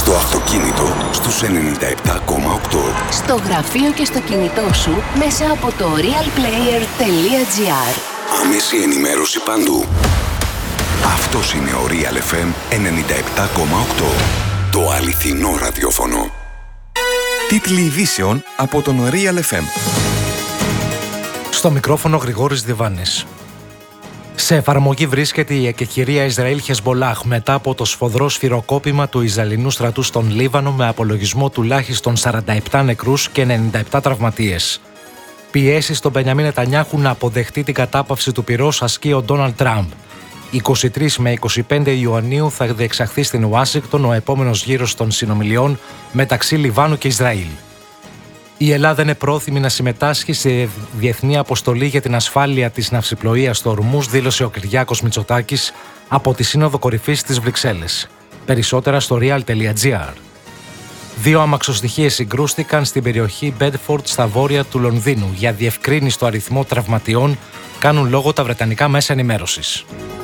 Στο αυτοκίνητο στους 97,8. Στο γραφείο και στο κινητό σου μέσα από το realplayer.gr. Άμεση ενημέρωση παντού. Αυτός είναι ο Real FM 97,8. Το αληθινό ραδιόφωνο. Τίτλοι ειδήσεων από τον Real FM. Στο μικρόφωνο Γρηγόρης Διβάνης. Σε εφαρμογή βρίσκεται η εκεχηρία Ισραήλ-Χεσμολάχ μετά από το σφοδρό σφυροκόπημα του Ισραηλινού στρατού στον Λίβανο με απολογισμό τουλάχιστον 47 νεκρούς και 97 τραυματίες. Πιέσεις στον Μπενιαμίν Νετανιάχου να αποδεχτεί την κατάπαυση του πυρός ασκεί ο Ντόναλντ Τραμπ. 23 με 25 Ιουνίου θα διεξαχθεί στην Ουάσιγκτον ο επόμενος γύρος των συνομιλιών μεταξύ Λιβάνου και Ισραήλ. Η Ελλάδα είναι πρόθυμη να συμμετάσχει σε διεθνή αποστολή για την ασφάλεια της ναυσιπλοείας στο Ορμούζ, δήλωσε ο Κυριάκος Μητσοτάκης από τη Σύνοδο Κορυφής της Βρυξέλλες. Περισσότερα στο real.gr. 2 αμαξοστοιχείες συγκρούστηκαν στην περιοχή Bedford στα βόρεια του Λονδίνου. Για διευκρίνηση στο αριθμό τραυματιών κάνουν λόγο τα βρετανικά μέσα ενημέρωσης.